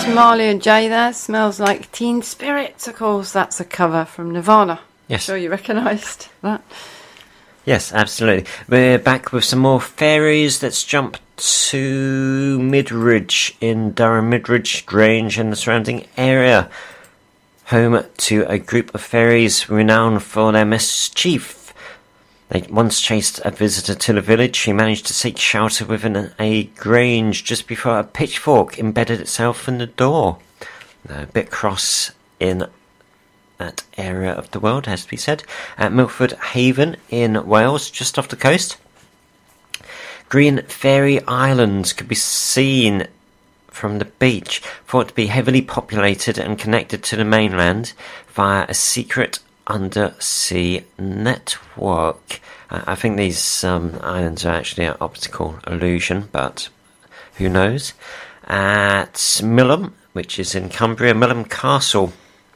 Marley and Jay there. Smells Like Teen Spirit. Of course, that's a cover from Nirvana. Yes. I'm sure you recognised that. Yes, absolutely. We're back with some more fairies. Let's jump to Midridge in Durham, Midridge, Grange and the surrounding area. Home to a group of fairies renowned for their mischief. They once chased a visitor to the village. She managed to seek shelter within a grange just before a pitchfork embedded itself in the door. A bit cross in that area of the world, has to be said. At Milford Haven in Wales, just off the coast. Green Fairy Islands could be seen from the beach, thought to be heavily populated and connected to the mainland via a secret undersea network. I think these islands are actually an optical illusion, but who knows. At Millom, which is in Cumbria, Millom Castle.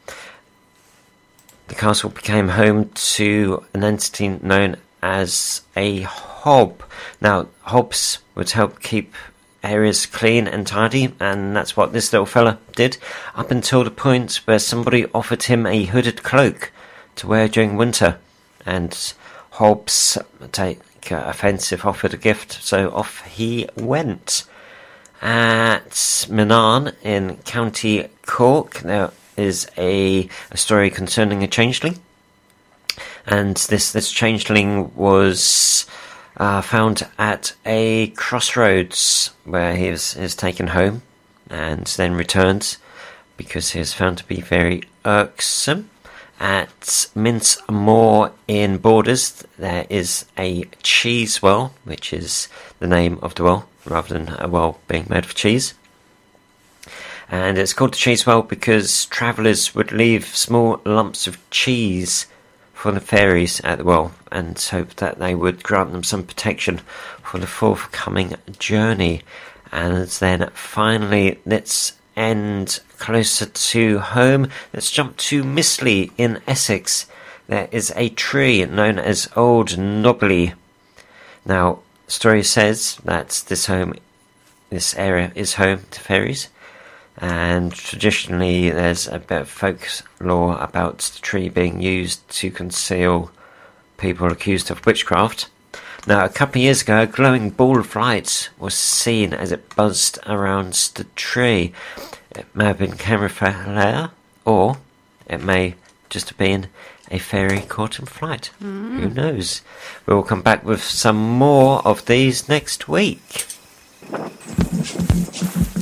The castle became home to an entity known as a hob. Now, hobs would help keep areas clean and tidy, and that's what this little fella did, up until the point where somebody offered him a hooded cloak to wear during winter, and Hobbs take offence if offered a gift, so off he went. At Minarn in County Cork, there is a story concerning a changeling, and this changeling was found at a crossroads where he is taken home and then returned because he is found to be very irksome. At Mince Moor in Borders, there is a cheese well, which is the name of the well, rather than a well being made of cheese. And it's called the cheese well because travellers would leave small lumps of cheese for the fairies at the well and hope that they would grant them some protection for the forthcoming journey. And then finally, let's end closer to home. Let's jump to Mistley in Essex. There is a tree known as Old Nobley. Now, the story says that this area is home to fairies, and traditionally there's a bit of folklore about the tree being used to conceal people accused of witchcraft. Now, a couple of years ago, a glowing ball of light was seen as it buzzed around the tree. It may have been camera flare, or it may just have been a fairy caught in flight. Who knows? We'll come back with some more of these next week.